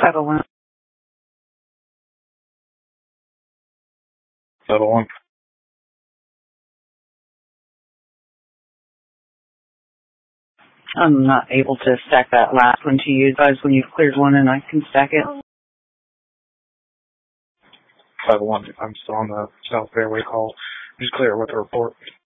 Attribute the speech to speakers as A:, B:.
A: 501.
B: 501.
A: I'm not able to stack that last one to you. Advise when you've cleared one and I can stack it.
B: 501. I'm still on the South Fairway call. Just clear with the report.